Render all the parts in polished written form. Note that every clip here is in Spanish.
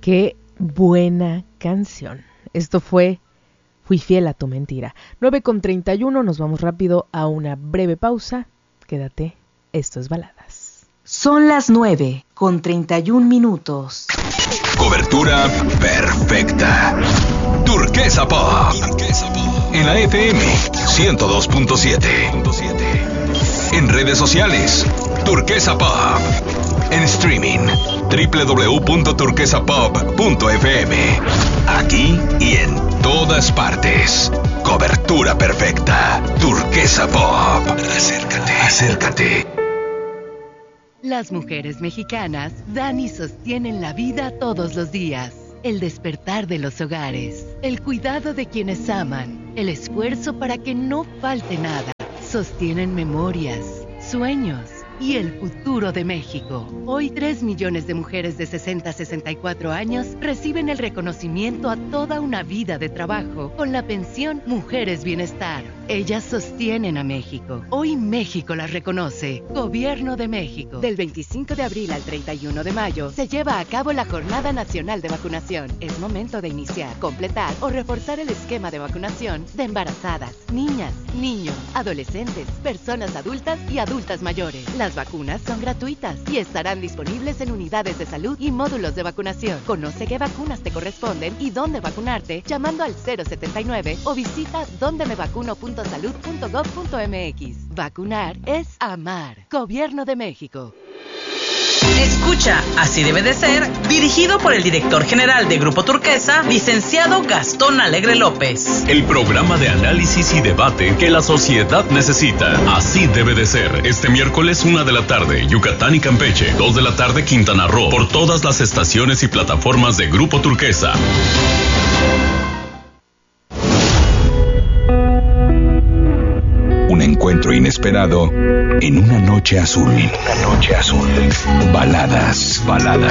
Qué buena canción. Esto fue Fui fiel a tu mentira. 9:31, nos vamos rápido a una breve pausa. Quédate, esto es Baladas. Son las 9:31. Cobertura perfecta. Turquesa Pop. En la FM 102.7. En redes sociales, Turquesa Pop. En streaming, www.turquesapop.fm. Aquí y en todas partes. Cobertura perfecta. Turquesa Pop. Acércate. Las mujeres mexicanas dan y sostienen la vida todos los días. El despertar de los hogares, el cuidado de quienes aman, el esfuerzo para que no falte nada. Sostienen memorias, sueños y el futuro de México. Hoy 3 millones de mujeres de 60 a 64 años reciben el reconocimiento a toda una vida de trabajo con la pensión Mujeres Bienestar. Ellas sostienen a México. Hoy México las reconoce. Gobierno de México. Del 25 de abril al 31 de mayo se lleva a cabo la Jornada Nacional de Vacunación. Es momento de iniciar, completar o reforzar el esquema de vacunación de embarazadas, niñas, niños, adolescentes, personas adultas y adultas mayores. Las vacunas son gratuitas y estarán disponibles en unidades de salud y módulos de vacunación. Conoce qué vacunas te corresponden y dónde vacunarte llamando al 079 o visita dondemevacuno.salud.gov.mx. Vacunar es amar. Gobierno de México. Escucha, así debe de ser, dirigido por el director general de Grupo Turquesa, licenciado Gastón Alegre López. El programa de análisis y debate que la sociedad necesita. Así debe de ser. Este miércoles 1 de la tarde, Yucatán y Campeche. 2 de la tarde, Quintana Roo. Por todas las estaciones y plataformas de Grupo Turquesa. Un encuentro inesperado en una noche azul. Baladas.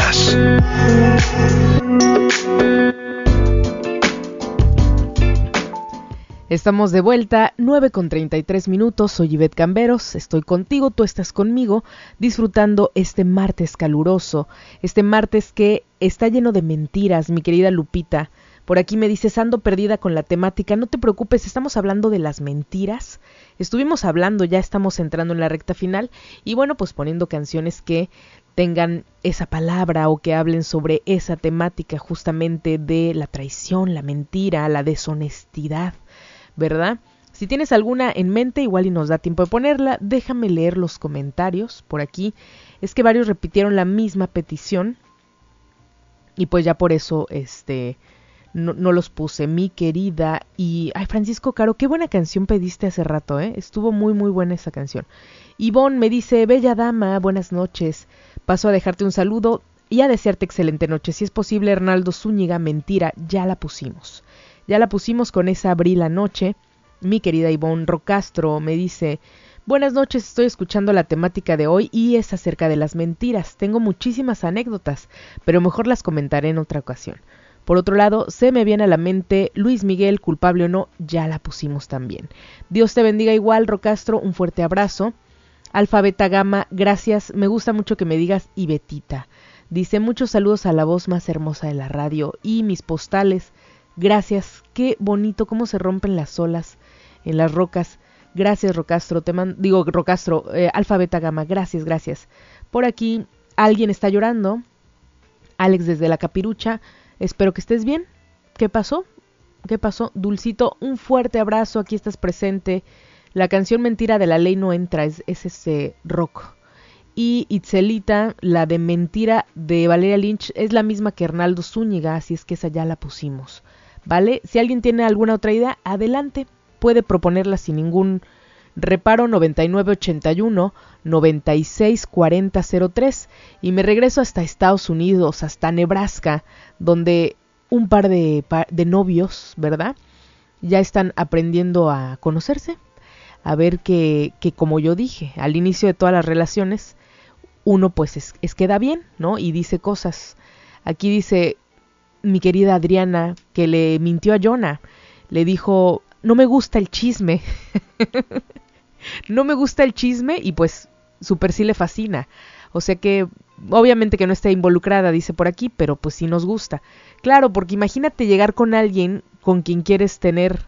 Estamos de vuelta, 9:33. Soy Ivette Camberos, estoy contigo, tú estás conmigo, disfrutando este martes caluroso, este martes que está lleno de mentiras, mi querida Lupita. Por aquí me dices, ando perdida con la temática. No te preocupes, estamos hablando de las mentiras. Estuvimos hablando, ya estamos entrando en la recta final. Y bueno, pues poniendo canciones que tengan esa palabra o que hablen sobre esa temática justamente de la traición, la mentira, la deshonestidad, ¿verdad? Si tienes alguna en mente, igual y nos da tiempo de ponerla, déjame leer los comentarios por aquí. Es que varios repitieron la misma petición y pues ya por eso no los puse, mi querida. Y ay, Francisco Caro, qué buena canción pediste hace rato, estuvo muy muy buena esa canción. Ivonne me dice, bella dama, buenas noches, paso a dejarte un saludo y a desearte excelente noche. Si es posible, Hernaldo Zúñiga, mentira, ya la pusimos con esa Abril la noche. Mi querida Ivonne Rocastro me dice, buenas noches, estoy escuchando la temática de hoy y es acerca de las mentiras. Tengo muchísimas anécdotas, pero mejor las comentaré en otra ocasión. Por otro lado, se me viene a la mente Luis Miguel, culpable o no, ya la pusimos también. Dios te bendiga igual, Rocastro, un fuerte abrazo. Alfa Beta Gamma, gracias, me gusta mucho que me digas Ibetita. Dice, muchos saludos a la voz más hermosa de la radio y mis postales. Gracias, qué bonito cómo se rompen las olas en las rocas. Gracias, Rocastro, Rocastro, Alfa Beta Gamma, gracias. Por aquí alguien está llorando. Alex desde la Capirucha. Espero que estés bien. ¿Qué pasó? Dulcito, un fuerte abrazo, aquí estás presente. La canción Mentira de la Ley no entra, es ese rock. Y Itzelita, la de Mentira de Valeria Lynch, es la misma que Hernaldo Zúñiga, así es que esa ya la pusimos. ¿Vale? Si alguien tiene alguna otra idea, adelante, puede proponerla sin ningún reparo. 9981-964003 y me regreso hasta Estados Unidos, hasta Nebraska, donde un par de novios, ¿verdad? Ya están aprendiendo a conocerse, a ver que como yo dije, al inicio de todas las relaciones, uno pues es queda bien, ¿no? Y dice cosas. Aquí dice mi querida Adriana que le mintió a Jonah, le dijo, no me gusta el chisme. No me gusta el chisme y pues súper sí le fascina. O sea que obviamente que no está involucrada, dice por aquí, pero pues sí nos gusta. Claro, porque imagínate llegar con alguien con quien quieres tener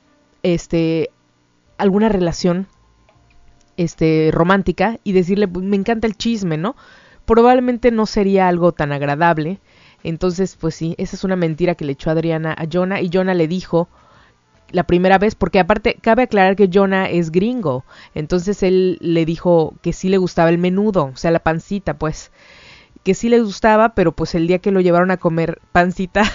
alguna relación romántica y decirle, pues, me encanta el chisme, ¿no? Probablemente no sería algo tan agradable. Entonces, pues sí, esa es una mentira que le echó Adriana a Jonah, y Jonah le dijo la primera vez, porque aparte cabe aclarar que Jonah es gringo, entonces él le dijo que sí le gustaba el menudo, o sea, la pancita, pues, que sí le gustaba, pero pues el día que lo llevaron a comer pancita,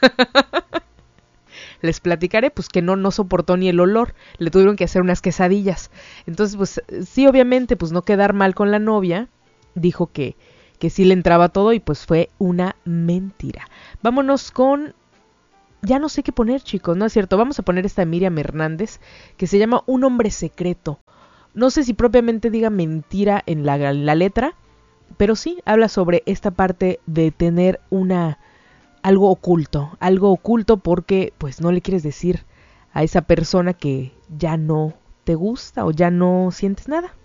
les platicaré, pues que no soportó ni el olor, le tuvieron que hacer unas quesadillas. Entonces, pues sí, obviamente, pues no quedar mal con la novia, dijo que sí le entraba todo, y pues fue una mentira. Vámonos con... Ya no sé qué poner, chicos, ¿no es cierto? Vamos a poner esta de Miriam Hernández, que se llama Un hombre secreto. No sé si propiamente diga mentira en la letra, pero sí habla sobre esta parte de tener algo oculto porque pues no le quieres decir a esa persona que ya no te gusta o ya no sientes nada.